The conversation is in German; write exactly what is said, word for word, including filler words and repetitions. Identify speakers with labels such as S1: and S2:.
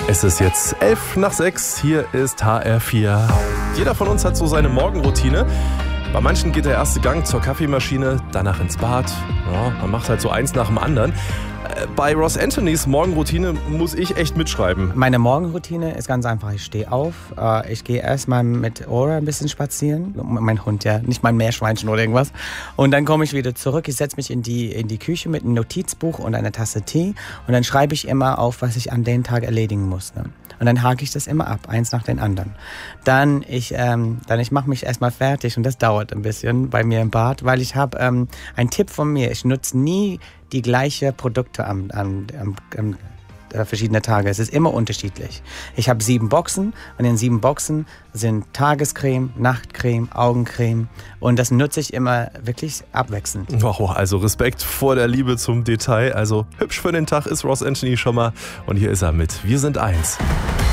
S1: Es ist jetzt elf nach sechs, hier ist H R vier. Jeder von uns hat so seine Morgenroutine. Bei manchen geht der erste Gang zur Kaffeemaschine, danach ins Bad. Ja, man macht halt so eins nach dem anderen. Bei Ross Anthonys Morgenroutine muss ich echt mitschreiben.
S2: Meine Morgenroutine ist ganz einfach. Ich stehe auf, ich gehe erstmal mit Aura ein bisschen spazieren. Mein Hund, ja, nicht mein Meerschweinchen oder irgendwas. Und dann komme ich wieder zurück. Ich setze mich in die, in die Küche mit einem Notizbuch und einer Tasse Tee. Und dann schreibe ich immer auf, was ich an den Tag erledigen muss. Ne? Und dann hake ich das immer ab, eins nach den anderen. Dann ich, ähm, dann ich mache mich erstmal fertig und das dauert ein bisschen bei mir im Bad, weil ich habe ähm, einen Tipp von mir. Ich nutze nie die gleichen Produkte am, am, am, am äh, verschiedene Tage. Es ist immer unterschiedlich. Ich habe sieben Boxen und in sieben Boxen sind Tagescreme, Nachtcreme, Augencreme und das nutze ich immer wirklich abwechselnd.
S1: Wow, also Respekt vor der Liebe zum Detail. Also hübsch für den Tag ist Ross Anthony schon mal und hier ist er mit Wir sind eins.